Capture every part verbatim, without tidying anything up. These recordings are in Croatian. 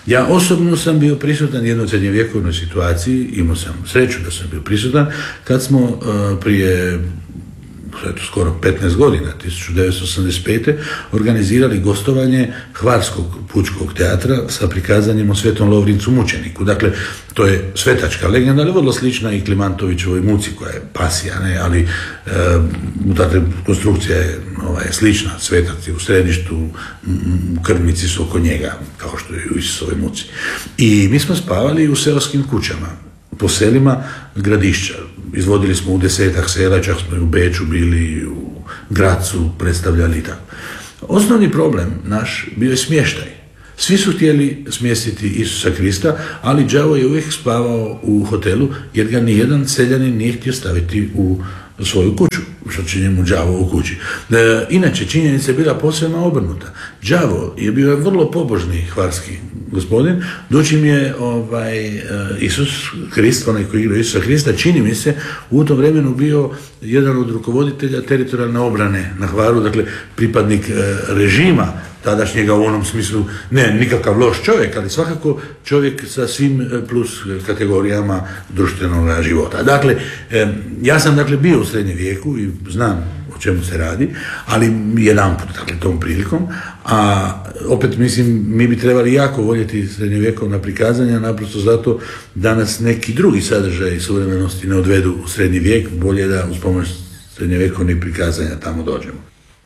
Ja osobno sam bio prisutan jednoj srednjovjekovnoj situaciji, imao sam sreću da sam bio prisutan, kad smo uh, prije eto, skoro petnaest godina, tisuću devetsto osamdeset pete. organizirali gostovanje Hvarskog pučkog teatra sa prikazanjem o Svetom Lovrincu mučeniku. Dakle, to je svetačka legenda, ali vrlo slična i Klimantovićevoj muci, koja je pasija, ne, ali e, dakle, konstrukcija je ovaj, slična, svetac je u središtu, krvnici su oko njega, kao što je u Isusovoj muci. I mi smo spavali u seoskim kućama, po selima Gradišća. Izvodili smo u desetak sela, čak smo i u Beču bili, u Gracu predstavljali i tako. Osnovni problem naš bio je smještaj. Svi su htjeli smjestiti Isusa Krista, ali đavo je uvijek spavao u hotelu, jer ga nijedan seljanin nije htio staviti u svoju kuću, što će njemu đavo u kući. E, inače, činjenica je bila posebno obrnuta. Đavo je bio vrlo pobožni hvarski gospodin, dočim je ovaj, Isus Krist, onaj koji igra Isusa Krista, čini mi se, u tom vremenu bio jedan od rukovoditelja teritorijalne obrane na Hvaru, dakle pripadnik e, režima tadašnjega u onom smislu, ne nikakav loš čovjek, ali svakako čovjek sa svim plus kategorijama društvenog života. Dakle, e, ja sam dakle bio u srednjem vijeku i znam o čemu se radi, ali jedan put, dakle, tom prilikom, a opet mislim, mi bi trebali jako voljeti srednjovjekovna prikazanja, naprosto zato da nas neki drugi sadržaji suvremenosti ne odvedu u srednji vijek, bolje da uz pomoć srednjovjekovnih prikazanja tamo dođemo.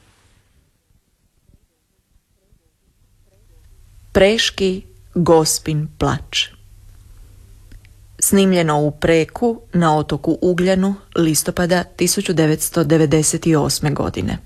Preški Gospin plač. Snimljeno u Preku na otoku Ugljanu listopada tisuću devetsto devedeset osme. godine.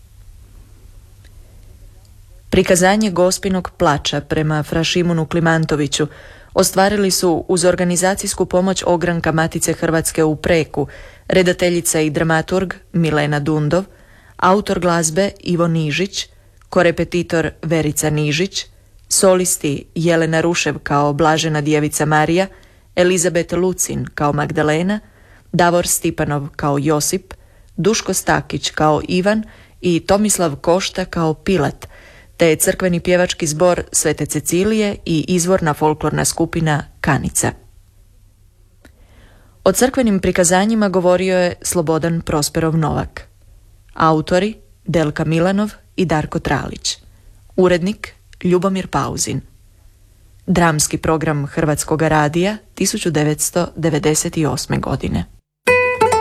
Prikazanje Gospinog plača prema fra Šimunu Klimantoviću ostvarili su uz organizacijsku pomoć ogranka Matice Hrvatske u Preku, redateljica i dramaturg Milena Dundov, autor glazbe Ivo Nižić, korepetitor Verica Nižić, solisti Jelena Rušev kao Blažena djevica Marija, Elizabet Lucin kao Magdalena, Davor Stipanov kao Josip, Duško Stakić kao Ivan i Tomislav Košta kao Pilat, te crkveni pjevački zbor Svete Cecilije i izvorna folklorna skupina Kanica. O crkvenim prikazanjima govorio je Slobodan Prosperov Novak. Autori Delka Milanov i Darko Tralić. Urednik Ljubomir Pauzin. Dramski program Hrvatskog radija tisuću devetsto devedeset osme. godine.